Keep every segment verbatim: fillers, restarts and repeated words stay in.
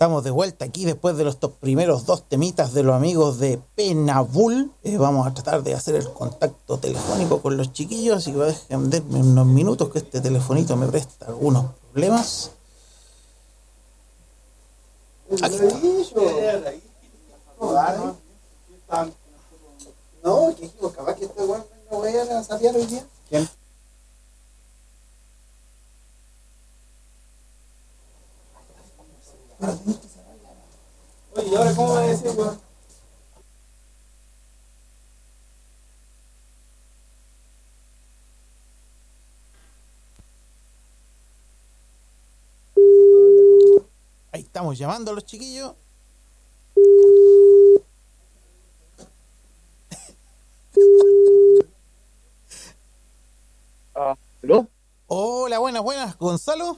Estamos de vuelta aquí después de los dos primeros dos temitas de los amigos de Penabul. Eh, vamos a tratar de hacer el contacto telefónico con los chiquillos y dejen denme unos minutos que este telefonito me presta algunos problemas. Aquí está. No, que digo, capaz que este weón no voy a sapear hoy día. ¿Quién? Oye, ¿y ahora cómo va a decir, weón? Ahí estamos llamando a los chiquillos. Ah, ¿aló? Hola, buenas, buenas, Gonzalo.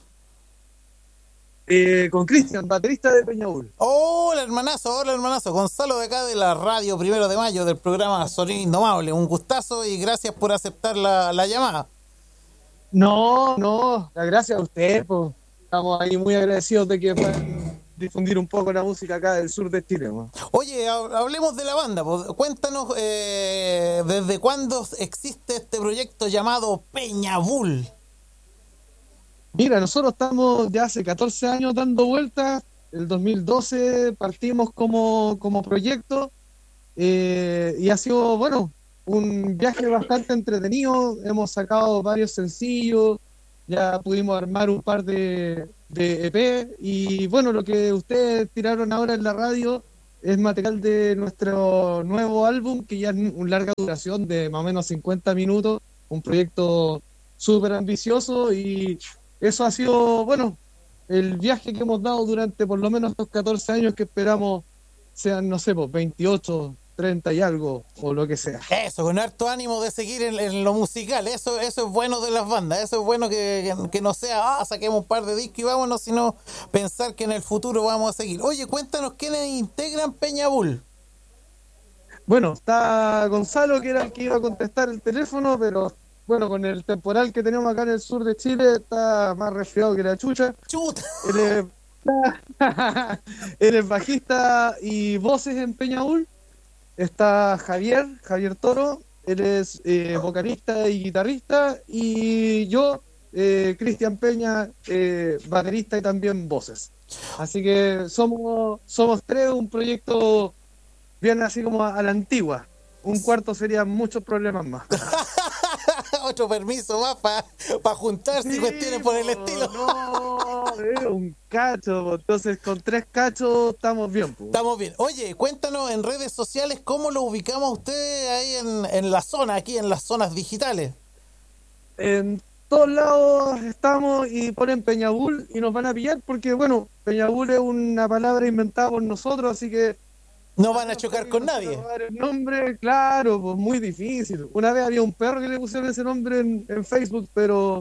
Eh, con Cristian, baterista de Peñaúl. Hola, hermanazo, hola, hermanazo. Gonzalo de acá de la radio Primero de Mayo del programa Sonido Indomable. Un gustazo y gracias por aceptar la, la llamada. No, no, gracias a usted, pues. Estamos ahí muy agradecidos de que puedan difundir un poco la música acá del sur de Chile, pues. Oye, hablemos de la banda. Pues. Cuéntanos eh, desde cuándo existe este proyecto llamado Peñabul. Mira, nosotros estamos ya hace catorce años dando vueltas. El dos mil doce partimos como, como proyecto eh, y ha sido, bueno, un viaje bastante entretenido. Hemos sacado varios sencillos, ya pudimos armar un par de, de E P y bueno, lo que ustedes tiraron ahora en la radio es material de nuestro nuevo álbum, que ya es una larga duración de más o menos cincuenta minutos, un proyecto súper ambicioso y eso ha sido, bueno, el viaje que hemos dado durante por lo menos estos catorce años que esperamos sean, no sé, pues veintiocho, treinta y algo, o lo que sea. Eso, con harto ánimo de seguir en, en lo musical. Eso eso es bueno de las bandas. Eso es bueno que, que, que no sea, ah, saquemos un par de discos y vámonos, sino pensar que en el futuro vamos a seguir. Oye, cuéntanos quiénes integran Peñabul. Bueno, está Gonzalo, que era el que iba a contestar el teléfono, pero bueno, con el temporal que tenemos acá en el sur de Chile, está más resfriado que la chucha. ¡Chuta! Él es, él es bajista y voces en Peñaúl. Está Javier, Javier Toro, él es eh, vocalista y guitarrista, y yo, eh, Cristian Peña, eh, baterista y también voces. Así que somos, somos tres, un proyecto bien así como a, a la antigua. Un cuarto sería muchos problemas más. Otro permiso más para pa juntarse Sí, y cuestiones por el po, estilo. No, es un cacho, po. Entonces con tres cachos estamos bien, po. Estamos bien. Oye, cuéntanos en redes sociales cómo lo ubicamos a ustedes ahí en, en la zona, aquí en las zonas digitales. En todos lados estamos y ponen Peñabul y nos van a pillar porque, bueno, Peñabul es una palabra inventada por nosotros, así que No van a chocar con nadie. el nombre, claro, pues muy difícil. Una vez había un perro que le pusieron ese nombre en, en Facebook, pero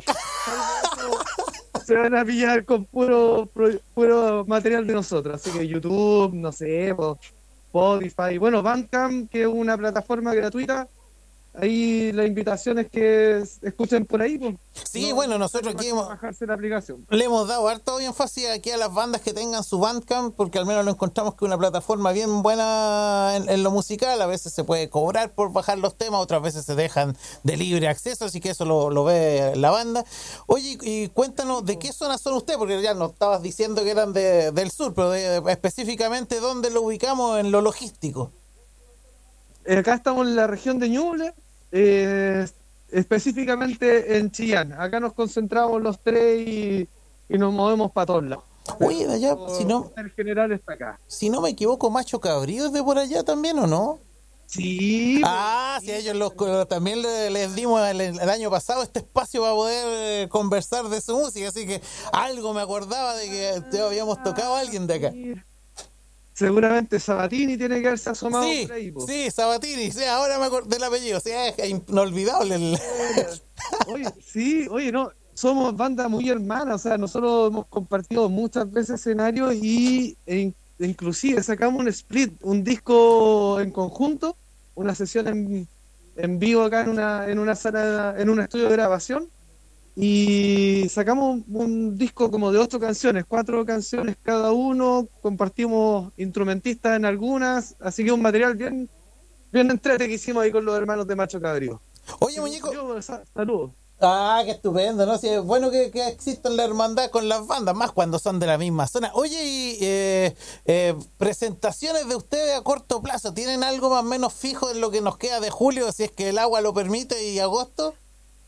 se van a pillar con puro, puro material de nosotros. Así que YouTube, no sé, pues, Spotify, bueno, Bandcamp, que es una plataforma gratuita. Ahí la invitación es que escuchen por ahí, pues. Sí, No, bueno, no nosotros hay aquí que hemos, bajarse la aplicación. le hemos dado harto énfasis aquí a las bandas que tengan su Bandcamp, porque al menos lo encontramos que es una plataforma bien buena en, en lo musical. A veces se puede cobrar por bajar los temas, otras veces se dejan de libre acceso, así que eso lo, lo ve la banda. Oye, y cuéntanos, ¿de qué zona son ustedes? Porque ya nos estabas diciendo que eran de, del sur, pero de, específicamente, ¿dónde lo ubicamos en lo logístico? Eh, Acá estamos en la región de Ñuble, eh, específicamente en Chillán. Acá nos concentramos los tres y, y nos movemos para todos lados. Oye, de allá, si no, El general está acá. si no me equivoco, Macho Cabrío es de por allá también, ¿o no? Sí. Ah, sí, a ellos los, también les, les dimos el, el año pasado este espacio para poder eh, conversar de su música, así que algo me acordaba de que te habíamos tocado a alguien de acá. Seguramente Sabatini tiene que haberse asomado Sí, por ahí, po. sí, Sabatini, sí, ahora me acordé del apellido, sí, es inolvidable. El... Oye, sí, oye, no, somos banda muy hermana, o sea, nosotros hemos compartido muchas veces escenarios y e, inclusive sacamos un split, un disco en conjunto, una sesión en, en vivo acá en una, en una sala, en un estudio de grabación, y sacamos un disco como de ocho canciones, cuatro canciones cada uno, compartimos instrumentistas en algunas, así que un material bien, bien entrete que hicimos ahí con los hermanos de Macho Cabrío. Oye, muñeco. Yo, sa- saludos. Ah, qué estupendo, ¿no? Sí, es bueno que, que existan la hermandad con las bandas, más cuando son de la misma zona. Oye, y eh, eh, presentaciones de ustedes a corto plazo, ¿tienen algo más o menos fijo en lo que nos queda de julio, si es que el agua lo permite, y agosto?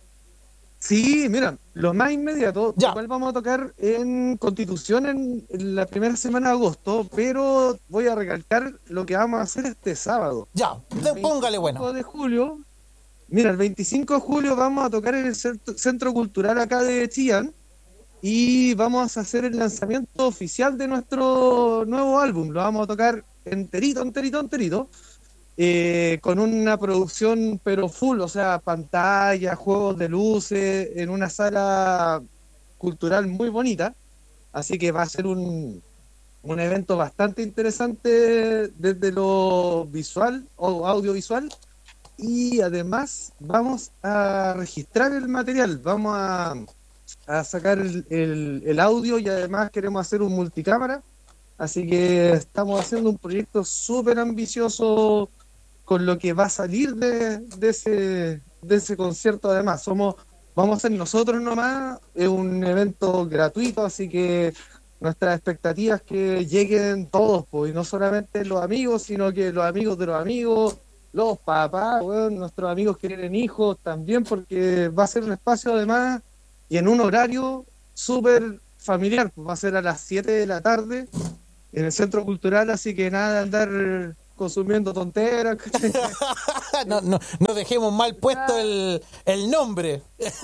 Sí, mira, lo más inmediato, Ya, igual vamos a tocar en Constitución en, en la primera semana de agosto, pero voy a recalcar lo que vamos a hacer este sábado. ya, El de- póngale veinticinco bueno. de julio, mira, el veinticinco de julio vamos a tocar en el Centro, Centro Cultural acá de Chillán y vamos a hacer el lanzamiento oficial de nuestro nuevo álbum. Lo vamos a tocar enterito, enterito, enterito, eh, con una producción pero full, o sea, pantalla, juegos de luces, en una sala cultural muy bonita. Así que va a ser un, un evento bastante interesante desde lo visual o audiovisual. Y además vamos a registrar el material, vamos a, a sacar el, el, el audio y además queremos hacer un multicámara. Así que estamos haciendo un proyecto súper ambicioso con lo que va a salir de, de, ese, de ese concierto. Además, somos, vamos a ser nosotros nomás, es un evento gratuito, así que nuestras expectativas es que lleguen todos, pues, y no solamente los amigos, sino que los amigos de los amigos, los papás, bueno, nuestros amigos que tienen hijos también, porque va a ser un espacio además y en un horario súper familiar, pues va a ser a las siete de la tarde en el Centro Cultural, así que nada de andar consumiendo tonteras. no, no, no dejemos mal puesto el, el nombre.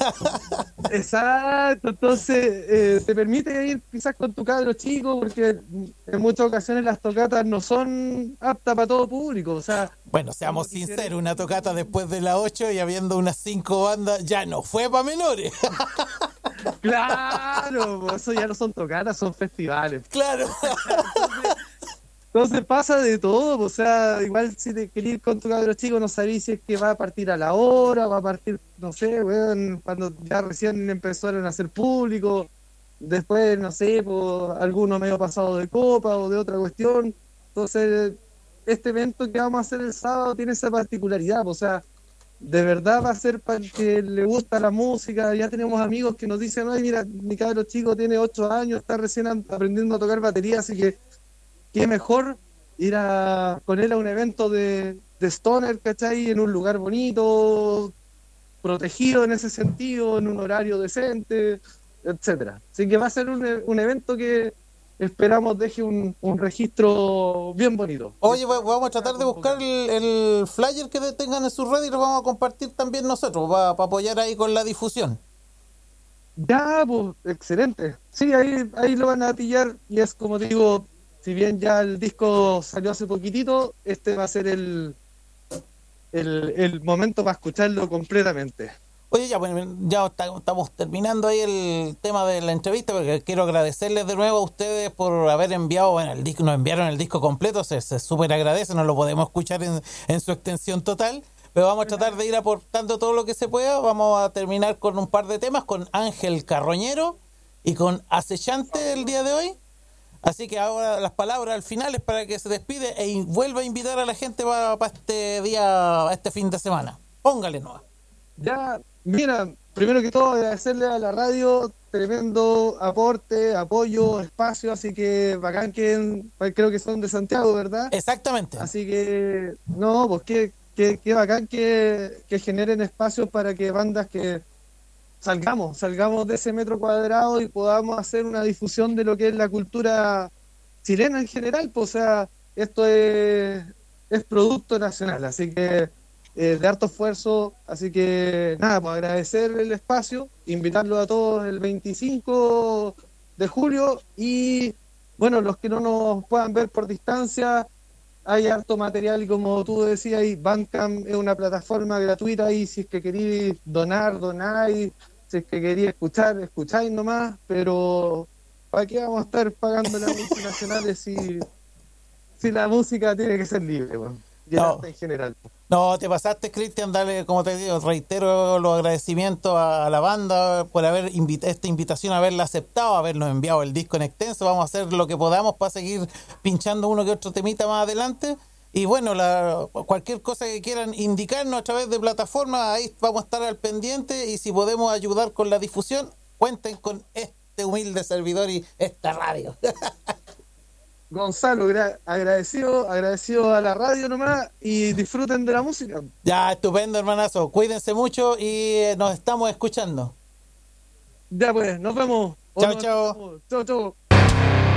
Exacto, entonces eh, te permite ir quizás con tu cabro chico, porque en muchas ocasiones las tocatas no son aptas para todo público, o sea, Bueno, seamos sinceros, una tocata después de las ocho y habiendo unas cinco bandas ya no fue para menores. claro, eso ya no son tocatas, son festivales. Claro. Entonces pasa de todo, o sea, igual si te querés ir con tu cabro chico, no sabés si es que va a partir a la hora, va a partir, no sé, weón, cuando ya recién empezaron a hacer público, después, no sé, pues, alguno medio pasado de copa o de otra cuestión. Entonces, este evento que vamos a hacer el sábado tiene esa particularidad, o sea, de verdad va a ser para el que le gusta la música. Ya tenemos amigos que nos dicen, ay, mira, mi cabro chico tiene ocho años, está recién aprendiendo a tocar batería, así que qué mejor ir a, con él a un evento de, de Stoner, ¿cachai? En un lugar bonito, protegido en ese sentido, en un horario decente, etcétera. Así que va a ser un, un evento que esperamos deje un, un registro bien bonito. Oye, va- vamos a tratar de buscar el, el flyer que tengan en su red y lo vamos a compartir también nosotros, para apoyar ahí con la difusión. Ya, pues, excelente. Sí, ahí, ahí lo van a pillar y es como digo, si bien ya el disco salió hace poquitito, este va a ser el, el, el momento para escucharlo completamente. Oye, ya, bueno, ya está- estamos terminando ahí el tema de la entrevista, porque quiero agradecerles de nuevo a ustedes por haber enviado, bueno, el disco, nos enviaron el disco completo, se, se súper agradece, no lo podemos escuchar en, en su extensión total, pero vamos a tratar de ir aportando todo lo que se pueda. Vamos a terminar con un par de temas, con Ángel Carroñero y con Acechante el día de hoy. Así que ahora las palabras al final es para que se despide e in- vuelva a invitar a la gente para este día, este fin de semana. Póngale nomás. Ya, mira, primero que todo agradecerle a la radio, tremendo aporte, apoyo, espacio, así que bacán que creo que son de Santiago, ¿verdad? Exactamente. Así que, no, pues qué, qué, qué bacán que, que generen espacios para que bandas que salgamos, salgamos de ese metro cuadrado y podamos hacer una difusión de lo que es la cultura chilena en general, pues, o sea, esto es, es producto nacional, así que eh, de harto esfuerzo, así que nada, pues agradecer el espacio, invitarlos a todos el veinticinco de julio y bueno, los que no nos puedan ver por distancia, hay harto material y como tú decías, ahí Bandcamp es una plataforma gratuita y si es que queréis donar, donáis, si es que queréis escuchar, escucháis nomás, pero ¿para qué vamos a estar pagando las multinacionales si, si la música tiene que ser libre, bueno, y el No. arte en general? No, te pasaste, Cristian, dale, como te digo, reitero los agradecimientos a, a la banda por haber invitado esta invitación, haberla aceptado, habernos enviado el disco en extenso. Vamos a hacer lo que podamos para seguir pinchando uno que otro temita más adelante. Y bueno, la, cualquier cosa que quieran indicarnos a través de plataformas, ahí vamos a estar al pendiente. Y si podemos ayudar con la difusión, cuenten con este humilde servidor y esta radio. Gonzalo, gra- agradecido, agradecido a la radio nomás y disfruten de la música. Ya, estupendo, hermanazo. Cuídense mucho y eh, nos estamos escuchando. Ya pues, nos vemos. O Chao, nos chao. escuchamos. Chao, chao.